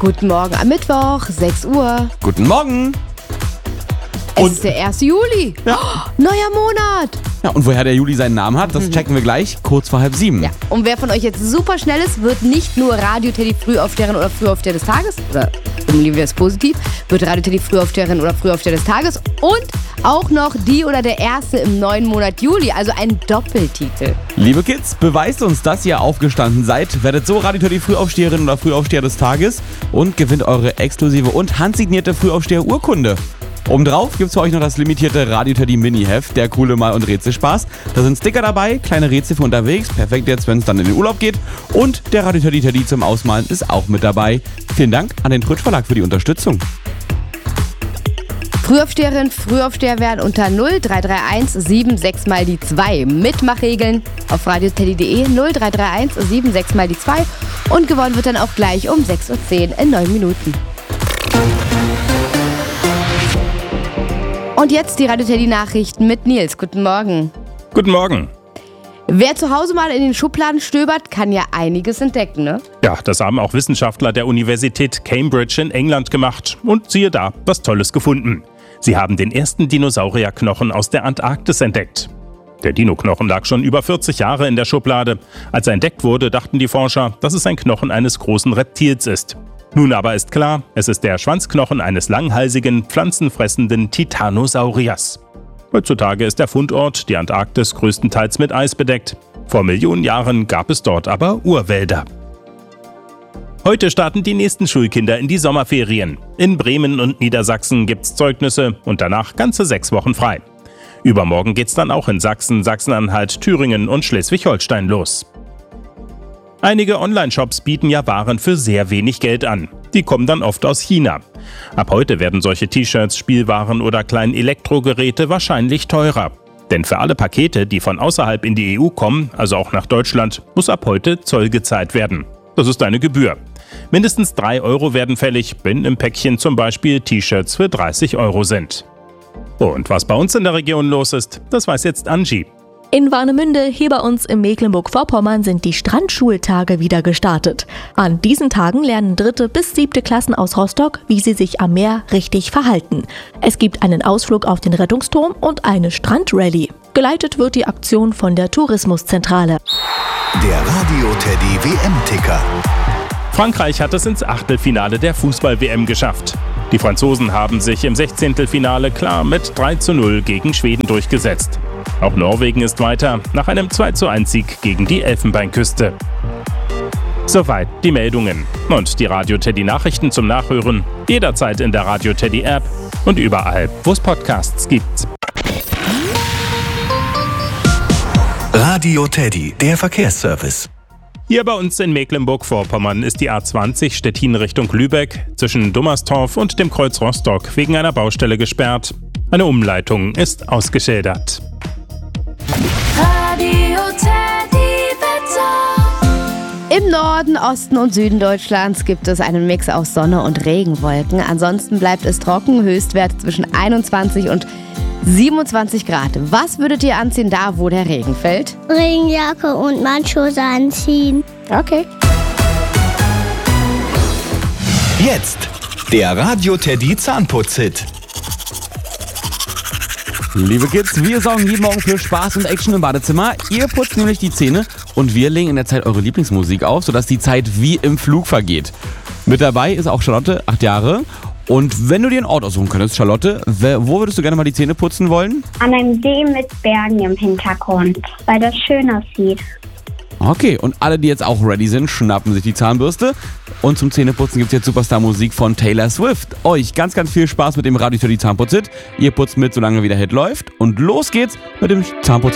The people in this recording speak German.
Guten Morgen am Mittwoch, 6 Uhr. Guten Morgen. Es ist der 1. Juli. Ja. Oh, neuer Monat. Ja, und woher der Juli seinen Namen hat, das checken wir gleich kurz vor 6:30. Ja. Und wer von euch jetzt super schnell ist, wird nicht nur Radio-Teddy Frühaufsteherin oder Frühaufsteher des Tages, oder formulieren wir es positiv, wird Radio-Teddy Frühaufsteherin oder Frühaufsteher des Tages und auch noch die oder der Erste im neuen Monat Juli, also ein Doppeltitel. Liebe Kids, beweist uns, dass ihr aufgestanden seid, werdet so Radio-Teddy Frühaufsteherin oder Frühaufsteher des Tages und gewinnt eure exklusive und handsignierte Frühaufsteher-Urkunde. Obendrauf gibt's für euch noch das limitierte Radio-Teddy Mini-Heft, der coole Mal- und Rätselspaß. Da sind Sticker dabei, kleine Rätsel für unterwegs, perfekt jetzt, wenn es dann in den Urlaub geht. Und der Radio-Teddy zum Ausmalen ist auch mit dabei. Vielen Dank an den Trötsch Verlag für die Unterstützung. Frühaufsteherin, Frühaufsteher werden unter 0331 76 mal die 2. Mitmachregeln auf radioteddy.de 0331 76 mal die 2. Und gewonnen wird dann auch gleich um 6:10 Uhr in 9 Minuten. Und jetzt die Radio-Teddy-Nachrichten mit Nils. Guten Morgen. Guten Morgen. Wer zu Hause mal in den Schubladen stöbert, kann ja einiges entdecken, ne? Ja, das haben auch Wissenschaftler der Universität Cambridge in England gemacht. Und siehe da, was Tolles gefunden. Sie haben den ersten Dinosaurierknochen aus der Antarktis entdeckt. Der Dino-Knochen lag schon über 40 Jahre in der Schublade. Als er entdeckt wurde, dachten die Forscher, dass es ein Knochen eines großen Reptils ist. Nun aber ist klar, es ist der Schwanzknochen eines langhalsigen, pflanzenfressenden Titanosauriers. Heutzutage ist der Fundort, die Antarktis, größtenteils mit Eis bedeckt. Vor Millionen Jahren gab es dort aber Urwälder. Heute starten die nächsten Schulkinder in die Sommerferien. In Bremen und Niedersachsen gibt's Zeugnisse und danach ganze 6 Wochen frei. Übermorgen geht's dann auch in Sachsen, Sachsen-Anhalt, Thüringen und Schleswig-Holstein los. Einige Online-Shops bieten ja Waren für sehr wenig Geld an. Die kommen dann oft aus China. Ab heute werden solche T-Shirts, Spielwaren oder kleinen Elektrogeräte wahrscheinlich teurer. Denn für alle Pakete, die von außerhalb in die EU kommen, also auch nach Deutschland, muss ab heute Zoll gezahlt werden. Das ist eine Gebühr. Mindestens 3 € werden fällig, wenn im Päckchen zum Beispiel T-Shirts für 30 € sind. Und was bei uns in der Region los ist, das weiß jetzt Angie. In Warnemünde, hier bei uns in Mecklenburg-Vorpommern, sind die Strandschultage wieder gestartet. An diesen Tagen lernen 3. bis 7. Klassen aus Rostock, wie sie sich am Meer richtig verhalten. Es gibt einen Ausflug auf den Rettungsturm und eine Strandrallye. Geleitet wird die Aktion von der Tourismuszentrale. Der Radio-Teddy WM-Ticker. Frankreich hat es ins Achtelfinale der Fußball-WM geschafft. Die Franzosen haben sich im 16. Finale klar mit 3:0 gegen Schweden durchgesetzt. Auch Norwegen ist weiter, nach einem 2:1-Sieg gegen die Elfenbeinküste. Soweit die Meldungen. Und die Radio-Teddy-Nachrichten zum Nachhören jederzeit in der Radio-Teddy-App und überall, wo es Podcasts gibt. Radio-Teddy, der Verkehrsservice. Hier bei uns in Mecklenburg-Vorpommern ist die A20 Stettin Richtung Lübeck zwischen Dummerstorf und dem Kreuz Rostock wegen einer Baustelle gesperrt. Eine Umleitung ist ausgeschildert. Im Norden, Osten und Süden Deutschlands gibt es einen Mix aus Sonne und Regenwolken. Ansonsten bleibt es trocken, Höchstwerte zwischen 21 und 27 Grad. Was würdet ihr anziehen, da wo der Regen fällt? Regenjacke und Mannschuhe anziehen. Okay. Jetzt der Radio-Teddy Zahnputz-Hit. Liebe Kids, wir sorgen jeden Morgen für Spaß und Action im Badezimmer. Ihr putzt nämlich die Zähne und wir legen in der Zeit eure Lieblingsmusik auf, sodass die Zeit wie im Flug vergeht. Mit dabei ist auch Charlotte, 8 Jahre. Und wenn du dir einen Ort aussuchen könntest, Charlotte, wo würdest du gerne mal die Zähne putzen wollen? An einem See mit Bergen im Hintergrund, weil das schön aussieht. Okay, und alle, die jetzt auch ready sind, schnappen sich die Zahnbürste. Und zum Zähneputzen gibt es jetzt Superstar-Musik von Taylor Swift. Euch ganz, ganz viel Spaß mit dem Radio-Teddy Zahnputz-Hit. Ihr putzt mit, solange wie der Hit läuft. Und los geht's mit dem Zahnputz-Hit.